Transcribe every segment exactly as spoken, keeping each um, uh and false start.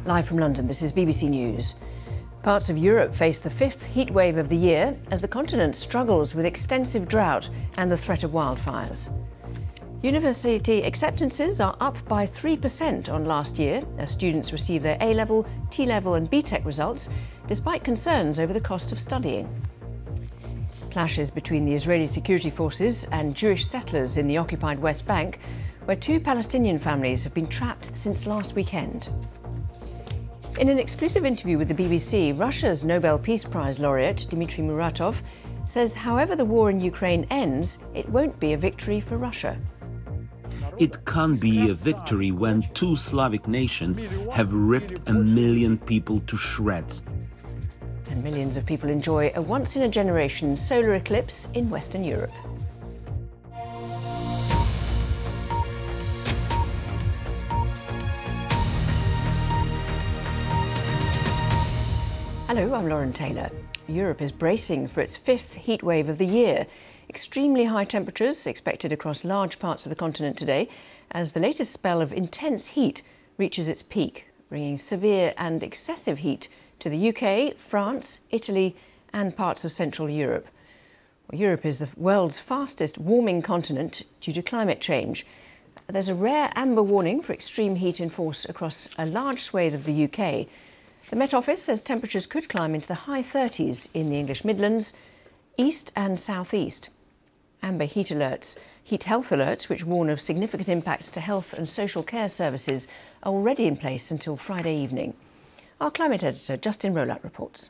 Live from London, this is B B C News. Parts of Europe face the fifth heat wave of the year as the continent struggles with extensive drought and the threat of wildfires. University acceptances are up by three percent on last year as students receive their A-level, T-level and B Tech results, despite concerns over the cost of studying. Clashes between the Israeli security forces and Jewish settlers in the occupied West Bank, where two Palestinian families have been trapped since last weekend. In an exclusive interview with the B B C, Russia's Nobel Peace Prize laureate Dmitry Muratov says however the war in Ukraine ends, it won't be a victory for Russia. It can't be a victory when two Slavic nations have ripped a million people to shreds. And millions of people enjoy a once-in-a-generation solar eclipse in Western Europe. Hello, I'm Lauren Taylor. Europe is bracing for its fifth heat wave of the year. Extremely high temperatures expected across large parts of the continent today as the latest spell of intense heat reaches its peak, bringing severe and excessive heat to the U K, France, Italy and parts of Central Europe. Well, Europe is the world's fastest warming continent due to climate change. There's a rare amber warning for extreme heat in force across a large swathe of the U K. The Met Office says temperatures could climb into the high thirties in the English Midlands, east and southeast. Amber heat alerts, heat health alerts, which warn of significant impacts to health and social care services, are already in place until Friday evening. Our climate editor, Justin Rowlatt, reports.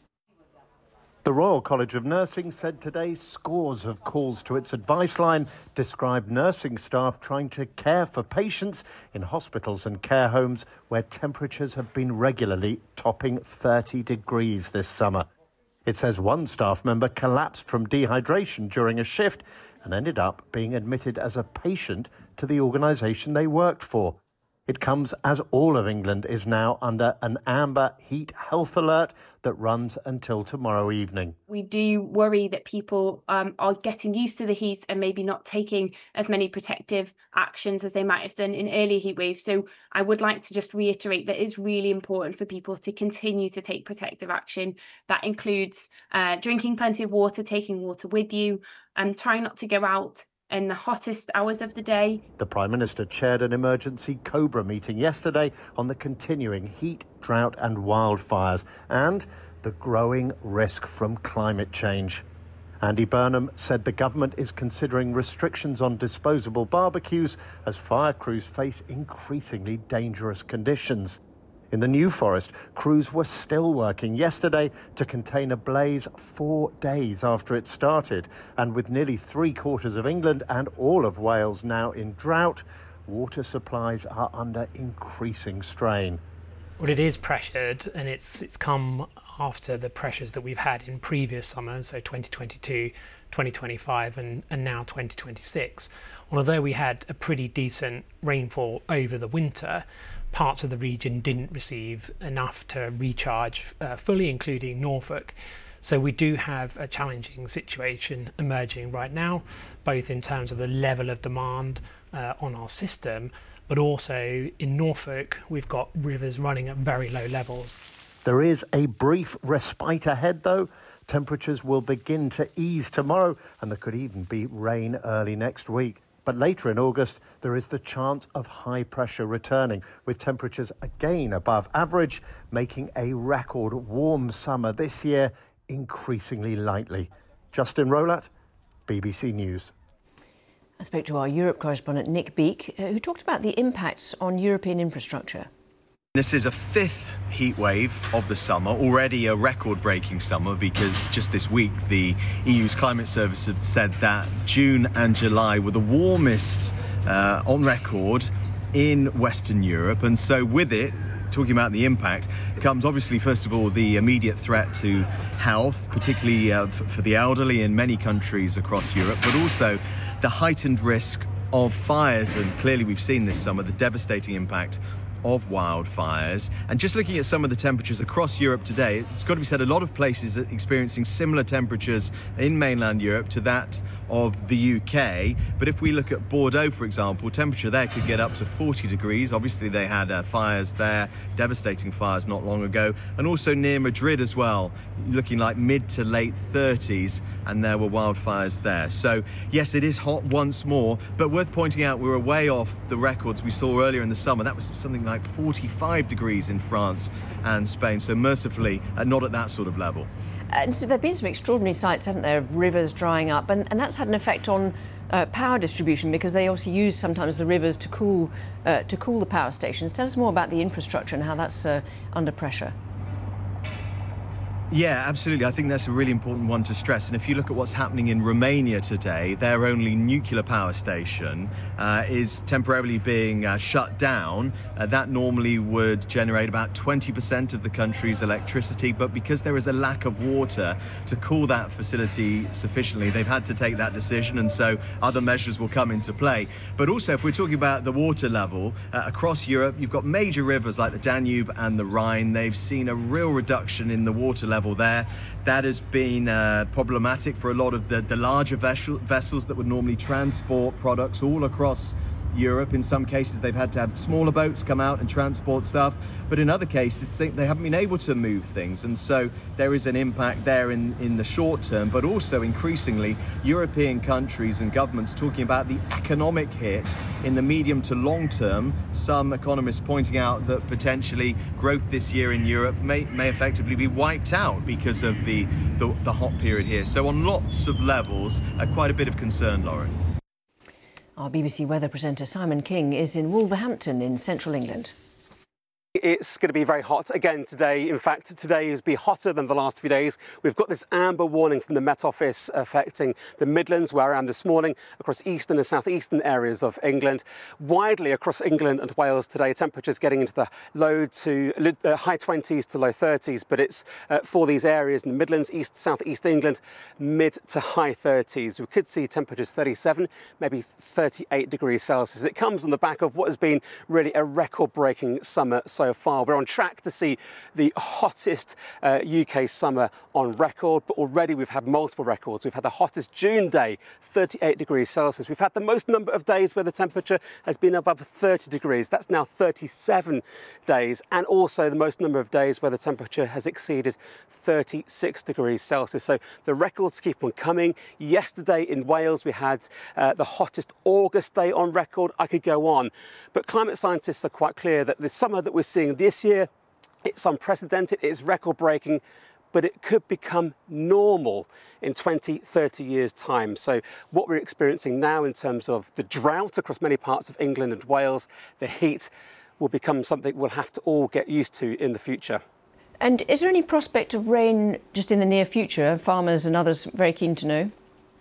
The Royal College of Nursing said today scores of calls to its advice line described nursing staff trying to care for patients in hospitals and care homes where temperatures have been regularly topping thirty degrees this summer. It says one staff member collapsed from dehydration during a shift and ended up being admitted as a patient to the organisation they worked for. It comes as all of England is now under an amber heat health alert that runs until tomorrow evening. We do worry that people um, are getting used to the heat and maybe not taking as many protective actions as they might have done in earlier heat waves. So I would like to just reiterate that it's really important for people to continue to take protective action. That includes uh, drinking plenty of water, taking water with you, and trying not to go out in the hottest hours of the day. The Prime Minister chaired an emergency COBRA meeting yesterday on the continuing heat, drought and wildfires and the growing risk from climate change. Andy Burnham said the government is considering restrictions on disposable barbecues as fire crews face increasingly dangerous conditions. In the New Forest, crews were still working yesterday to contain a blaze four days after it started. And with nearly three quarters of England and all of Wales now in drought, water supplies are under increasing strain. Well, it is pressured, and it's it's come after the pressures that we've had in previous summers, so twenty twenty-two, twenty twenty-five and, and now twenty twenty-six. Although we had a pretty decent rainfall over the winter, parts of the region didn't receive enough to recharge uh, fully, including Norfolk. So we do have a challenging situation emerging right now, both in terms of the level of demand uh, on our system, but also in Norfolk, we've got rivers running at very low levels. There is a brief respite ahead, though. Temperatures will begin to ease tomorrow, and there could even be rain early next week. But later in August, there is the chance of high pressure returning, with temperatures again above average, making a record warm summer this year increasingly likely. Justin Rowlatt, B B C News. I spoke to our Europe correspondent Nick Beake, uh, who talked about the impacts on European infrastructure. This is a fifth heat wave of the summer, already a record-breaking summer, because just this week the E U's climate service have said that June and July were the warmest uh, on record in Western Europe. And so with it, talking about the impact, comes obviously first of all the immediate threat to health, particularly uh, for the elderly in many countries across Europe, but also the heightened risk of fires. And clearly we've seen this summer the devastating impact of wildfires. And just looking at some of the temperatures across Europe today, it's got to be said a lot of places are experiencing similar temperatures in mainland Europe to that of the U K. But if we look at Bordeaux, for example, temperature there could get up to forty degrees. Obviously, they had uh, fires there, devastating fires not long ago. And also near Madrid as well, looking like mid to late thirties, and there were wildfires there. So yes, it is hot once more, but worth pointing out we're way off the records we saw earlier in the summer. That was something like forty-five degrees in France and Spain, so mercifully uh, not at that sort of level. And so there have been some extraordinary sights, haven't there, of rivers drying up, and, and that's had an effect on uh, power distribution, because they also use sometimes the rivers to cool uh, to cool the power stations. Tell us more about the infrastructure and how that's uh, under pressure. Yeah, absolutely. I think that's a really important one to stress. And if you look at what's happening in Romania today, their only nuclear power station uh, is temporarily being uh, shut down. Uh, that normally would generate about twenty percent of the country's electricity. But because there is a lack of water to cool that facility sufficiently, they've had to take that decision. And so other measures will come into play. But also, if we're talking about the water level uh, across Europe, you've got major rivers like the Danube and the Rhine. They've seen a real reduction in the water level there. That has been uh, problematic for a lot of the, the larger vessel, vessels that would normally transport products all across Europe. In some cases, they've had to have smaller boats come out and transport stuff, but in other cases, they, they haven't been able to move things. And so there is an impact there in, in the short term, but also increasingly, European countries and governments talking about the economic hit in the medium to long term. Some economists pointing out that potentially growth this year in Europe may, may effectively be wiped out because of the, the, the hot period here. So on lots of levels, uh, quite a bit of concern, Lauren. Our B B C weather presenter Simon King is in Wolverhampton in central England. It's going to be very hot again today. In fact, today is be hotter than the last few days. We've got this amber warning from the Met Office affecting the Midlands, where I am this morning, across eastern and southeastern areas of England. Widely across England and Wales today, temperatures getting into the low to uh, high twenties to low thirties, but it's uh, for these areas in the Midlands, east, southeast England, mid to high thirties. We could see temperatures thirty-seven, maybe thirty-eight degrees Celsius. It comes on the back of what has been really a record-breaking summer so So far. We're on track to see the hottest uh, U K summer on record, but already we've had multiple records. We've had the hottest June day, thirty-eight degrees Celsius. We've had the most number of days where the temperature has been above thirty degrees. That's now thirty-seven days, and also the most number of days where the temperature has exceeded thirty-six degrees Celsius. So the records keep on coming. Yesterday in Wales, we had uh, the hottest August day on record. I could go on, but climate scientists are quite clear that the summer that we're seeing this year, it's unprecedented, it's record-breaking, but it could become normal in twenty, thirty years' time. So what we're experiencing now in terms of the drought across many parts of England and Wales, the heat, will become something we'll have to all get used to in the future. And is there any prospect of rain just in the near future? Farmers and others very keen to know.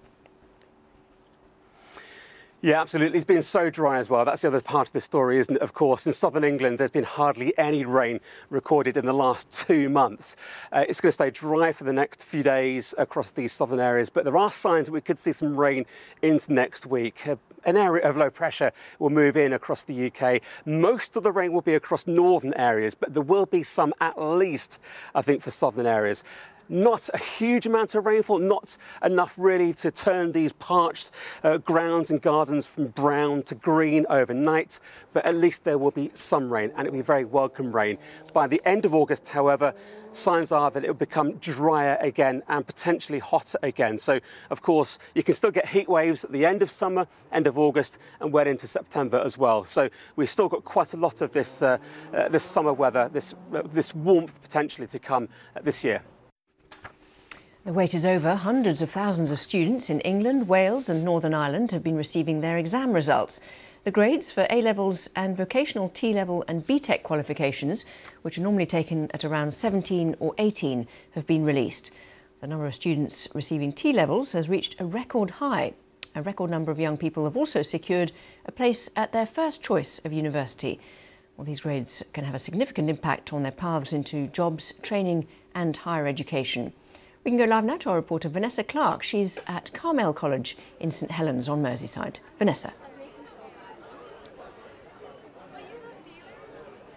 Yeah, absolutely. It's been so dry as well. That's the other part of the story, isn't it? Of course, in southern England, there's been hardly any rain recorded in the last two months. Uh, it's going to stay dry for the next few days across these southern areas, but there are signs that we could see some rain into next week. Uh, An area of low pressure will move in across the U K. Most of the rain will be across northern areas, but there will be some at least, I think, for southern areas. Not a huge amount of rainfall, not enough really to turn these parched uh, grounds and gardens from brown to green overnight, but at least there will be some rain, and it will be very welcome rain. By the end of August, however, signs are that it will become drier again and potentially hotter again. So, of course, you can still get heat waves at the end of summer, end of August, and well into September as well. So we've still got quite a lot of this, uh, uh, this summer weather, this, uh, this warmth potentially to come uh, this year. The wait is over. Hundreds of thousands of students in England, Wales and Northern Ireland have been receiving their exam results. The grades for A-levels and vocational T-level and B Tech qualifications, which are normally taken at around seventeen or eighteen, have been released. The number of students receiving T-levels has reached a record high. A record number of young people have also secured a place at their first choice of university. Well, these grades can have a significant impact on their paths into jobs, training and higher education. We can go live now to our reporter Vanessa Clark. She's at Carmel College in St Helens on Merseyside. Vanessa.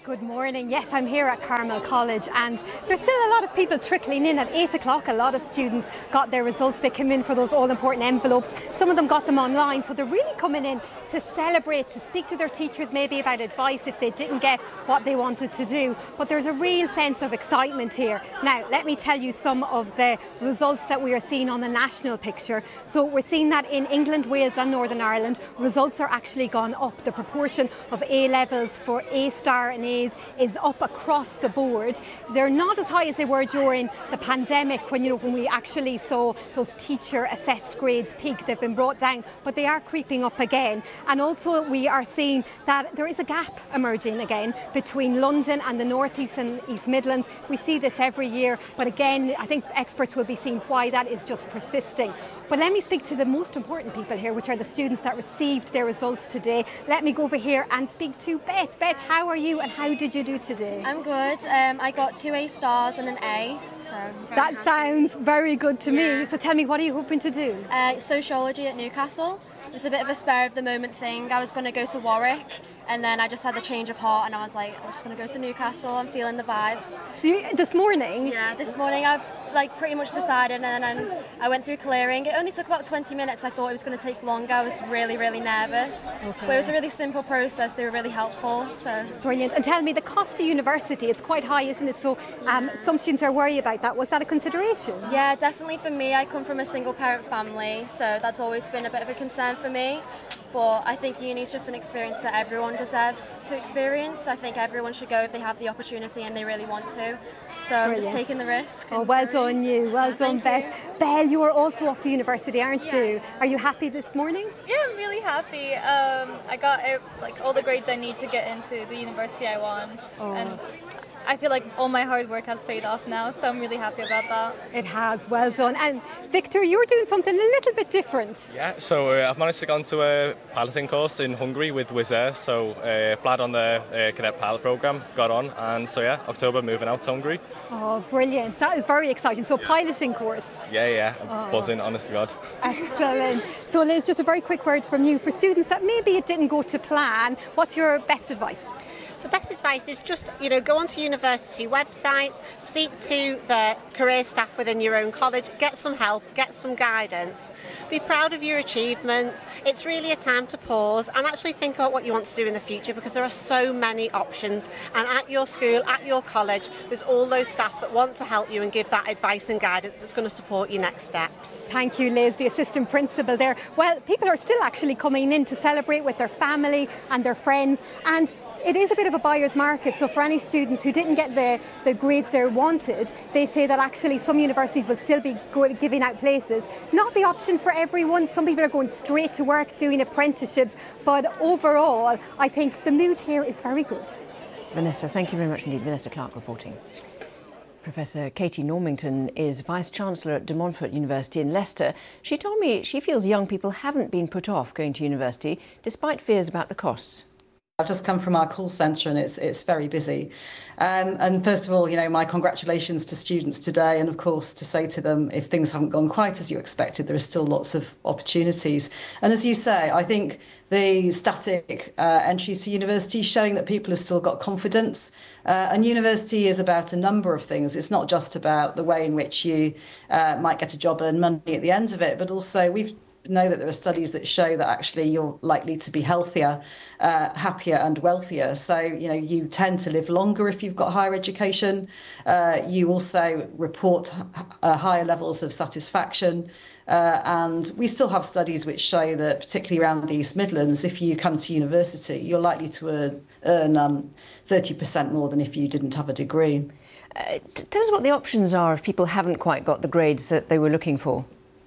Good morning. Yes, I'm here at Carmel College and there's still a lot of people trickling in. At eight o'clock, a lot of students got their results. They came in for those all-important envelopes. Some of them got them online, so they're really coming in to celebrate, to speak to their teachers maybe about advice if they didn't get what they wanted to do. But there's a real sense of excitement here. Now, let me tell you some of the results that we are seeing on the national picture. So we're seeing that in England, Wales and Northern Ireland, results are actually gone up. The proportion of A levels for A star and A's is up across the board. They're not as high as they were during the pandemic when, you know, when we actually saw those teacher assessed grades peak. They've been brought down, but they are creeping up again. And also we are seeing that there is a gap emerging again between London and the North East and East Midlands. We see this every year, but again, I think experts will be seeing why that is just persisting. But let me speak to the most important people here, which are the students that received their results today. Let me go over here and speak to Beth. Beth, how are you and how did you do today? I'm good. Um, I got two A stars and an A, so I'm very that happy. sounds very good to Yeah. me. So tell me, what are you hoping to do? Uh, sociology at Newcastle. It was a bit of a spur of the moment thing. I was going to go to Warwick, and then I just had the change of heart, and I was like, I'm just going to go to Newcastle. I'm feeling the vibes. You, this morning? Yeah, this morning I like pretty much decided, and then I went through clearing. It only took about twenty minutes. I thought it was going to take longer. I was really, really nervous. Okay. But it was a really simple process. They were really helpful. So Brilliant. And tell me, the cost of university, it's quite high, isn't it? So um, some students are worried about that. Was that a consideration? yeah, definitely for me. I come from a single parent family, so that's always been a bit of a concern for me. But I think uni is just an experience that everyone deserves to experience. I think everyone should go if they have the opportunity and they really want to. So I'm just Brilliant. taking the risk. Oh, and well going. done you. Well done, thank Beth. Belle, you are also off to university, aren't Yeah. you? Are you happy this morning? Yeah, I'm really happy. Um, I got uh, like all the grades I need to get into the university I want, Oh. and I feel like all my hard work has paid off now. So I'm really happy about that. It has. Well done. And Victor, you're doing something a little bit different. Yeah, so uh, I've managed to go onto a piloting course in Hungary with Wizz Air, so uh, applied on the uh, cadet pilot programme, got on, and so yeah, October moving out to Hungary. Oh, brilliant. That is very exciting. So piloting course. Yeah, yeah, I'm buzzing, honest to God. Excellent. So Liz, just a very quick word from you. For students that maybe it didn't go to plan, what's your best advice? The best advice is just, you know, go onto university websites, speak to the career staff within your own college, get some help, get some guidance. Be proud of your achievements. It's really a time to pause and actually think about what you want to do in the future, because there are so many options. And at your school, at your college, there's all those staff that want to help you and give that advice and guidance that's going to support your next steps. Thank you, Liz, the assistant principal there. Well, people are still actually coming in to celebrate with their family and their friends, and it is a bit of a buyer's market. So for any students who didn't get the, the grades they wanted, they say that actually some universities will still be go- giving out places. Not the option for everyone. Some people are going straight to work doing apprenticeships, but overall I think the mood here is very good. Vanessa, thank you very much indeed. Vanessa Clark reporting. Professor Katie Normington is Vice-Chancellor at De Montfort University in Leicester. She told me she feels young people haven't been put off going to university despite fears about the costs. I've just come from our call centre and it's it's very busy. Um, and first of all, you know, my congratulations to students today, and of course to say to them, if things haven't gone quite as you expected, there are still lots of opportunities. And as you say, I think the static uh, entries to university showing that people have still got confidence. Uh, and university is about a number of things. It's not just about the way in which you uh, might get a job and money at the end of it, but also we've know that there are studies that show that actually you're likely to be healthier, uh, happier and wealthier. So, you know, you tend to live longer if you've got higher education. Uh, you also report uh, higher levels of satisfaction. Uh, and we still have studies which show that, particularly around the East Midlands, if you come to university, you're likely to earn, earn um, thirty percent more than if you didn't have a degree. Uh, t- tell us what the options are if people haven't quite got the grades that they were looking for.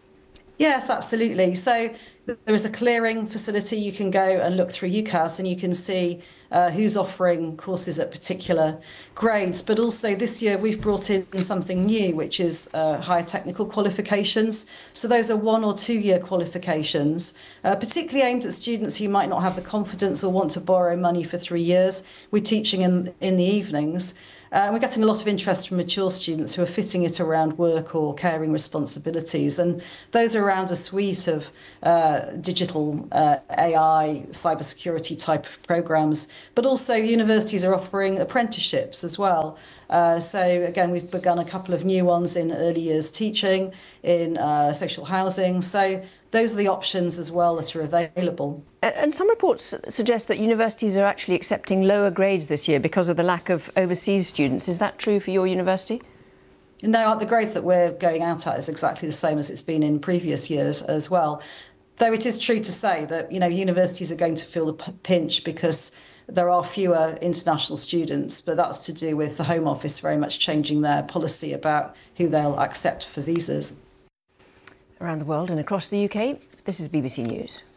Yes, absolutely. So there is a clearing facility. You can go and look through UCAS and you can see uh, who's offering courses at particular grades. But also this year we've brought in something new, which is uh, higher technical qualifications. So those are one or two year qualifications, uh, particularly aimed at students who might not have the confidence or want to borrow money for three years. We're teaching in, in the evenings. Uh, we're getting a lot of interest from mature students who are fitting it around work or caring responsibilities. And those are around a suite of uh, digital uh, A I, cybersecurity type of programmes. But also universities are offering apprenticeships as well. Uh, so again, we've begun a couple of new ones in early years teaching, in uh, social housing. So those are the options as well that are available. And some reports suggest that universities are actually accepting lower grades this year because of the lack of overseas students. Is that true for your university? No, the grades that we're going out at is exactly the same as it's been in previous years as well. Though it is true to say that, you know, universities are going to feel the p- pinch because there are fewer international students, but that's to do with the Home Office very much changing their policy about who they'll accept for visas. Around the world and across the U K, this is B B C News.